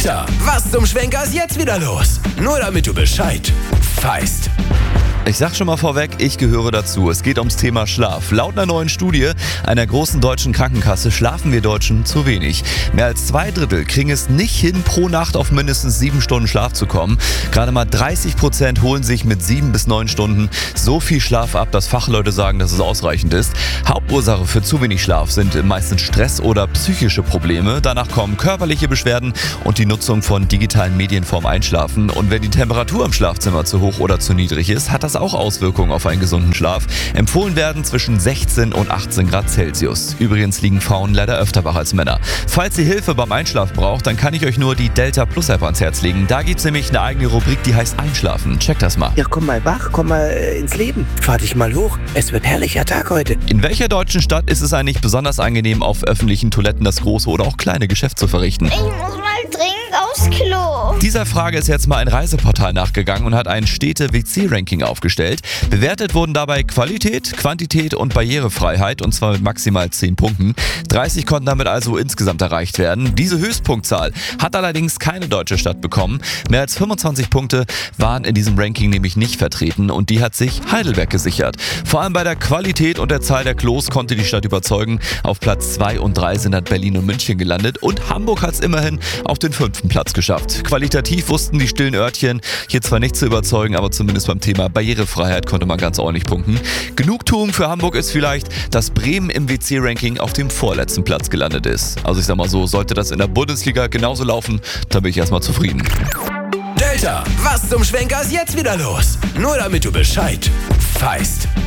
Delta, was zum Schwenker ist jetzt wieder los? Nur damit du Bescheid weißt. Ich sag schon mal vorweg, ich gehöre dazu. Es geht ums Thema Schlaf. Laut einer neuen Studie einer großen deutschen Krankenkasse schlafen wir Deutschen zu wenig. Mehr als 2/3 kriegen es nicht hin, pro Nacht auf mindestens 7 Stunden Schlaf zu kommen. Gerade mal 30% holen sich mit 7 bis 9 Stunden so viel Schlaf ab, dass Fachleute sagen, dass es ausreichend ist. Hauptursache für zu wenig Schlaf sind meistens Stress oder psychische Probleme. Danach kommen körperliche Beschwerden und die Nutzung von digitalen Medien vorm Einschlafen. Und wenn die Temperatur im Schlafzimmer zu hoch oder zu niedrig ist, hat das auch Auswirkungen auf einen gesunden Schlaf. Empfohlen werden zwischen 16 und 18 Grad Celsius. Übrigens liegen Frauen leider öfter wach als Männer. Falls ihr Hilfe beim Einschlafen braucht, dann kann ich euch nur die Delta Plus App ans Herz legen. Da gibt's nämlich eine eigene Rubrik, die heißt Einschlafen. Checkt das mal. Ja, komm mal wach, komm mal ins Leben. Fahr dich mal hoch. Es wird herrlicher Tag heute. In welcher deutschen Stadt ist es eigentlich besonders angenehm, auf öffentlichen Toiletten das große oder auch kleine Geschäft zu verrichten? Ich muss mal dringend aufs Klo. Dieser Frage ist jetzt mal ein Reiseportal nachgegangen und hat ein Städte-WC-Ranking aufgestellt. Bewertet wurden dabei Qualität, Quantität und Barrierefreiheit, und zwar mit maximal 10 Punkten. 30 konnten damit also insgesamt erreicht werden. Diese Höchstpunktzahl hat allerdings keine deutsche Stadt bekommen. Mehr als 25 Punkte waren in diesem Ranking nämlich nicht vertreten und die hat sich Heidelberg gesichert. Vor allem bei der Qualität und der Zahl der Klos konnte die Stadt überzeugen. Auf Platz 2 und 3 sind dann Berlin und München gelandet und Hamburg hat es immerhin auf den 5. Platz geschafft. Qualitativ wussten die stillen Örtchen hier zwar nicht zu überzeugen, aber zumindest beim Thema Barrierefreiheit konnte man ganz ordentlich punkten. Genugtuung für Hamburg ist vielleicht, dass Bremen im WC-Ranking auf dem vorletzten Platz gelandet ist. Also ich sag mal so, sollte das in der Bundesliga genauso laufen, dann bin ich erstmal zufrieden. Delta, was zum Schwenker ist jetzt wieder los? Nur damit du Bescheid weißt.